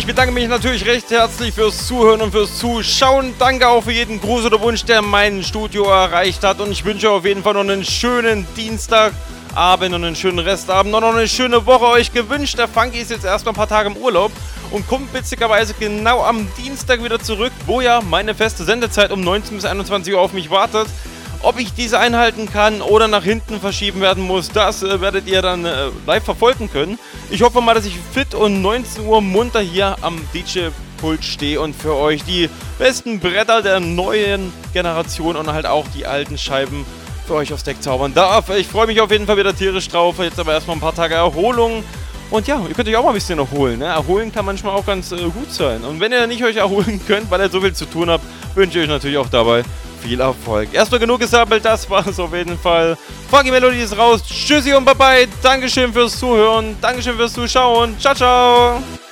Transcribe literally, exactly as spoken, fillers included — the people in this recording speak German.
bedanke mich natürlich recht herzlich fürs Zuhören und fürs Zuschauen. Danke auch für jeden Gruß oder Wunsch, der mein Studio erreicht hat. Und ich wünsche auf jeden Fall noch einen schönen Dienstagabend und einen schönen Restabend. Und noch eine schöne Woche euch gewünscht. Der Funky ist jetzt erstmal ein paar Tage im Urlaub und kommt witzigerweise genau am Dienstag wieder zurück, wo ja meine feste Sendezeit um neunzehn bis einundzwanzig Uhr auf mich wartet. Ob ich diese einhalten kann oder nach hinten verschieben werden muss, das äh, werdet ihr dann äh, live verfolgen können. Ich hoffe mal, dass ich fit und neunzehn Uhr munter hier am D J-Pult stehe und für euch die besten Bretter der neuen Generation und halt auch die alten Scheiben für euch aufs Deck zaubern darf. Ich freue mich auf jeden Fall wieder tierisch drauf. Jetzt aber erstmal ein paar Tage Erholung. Und ja, ihr könnt euch auch mal ein bisschen erholen. Ne? Erholen kann manchmal auch ganz äh, gut sein. Und wenn ihr nicht euch erholen könnt, weil ihr so viel zu tun habt, wünsche ich euch natürlich auch dabei viel Erfolg. Erstmal genug gesammelt, das war es auf jeden Fall. Funky Melody ist raus. Tschüssi und bye bye. Dankeschön fürs Zuhören. Dankeschön fürs Zuschauen. Ciao, ciao.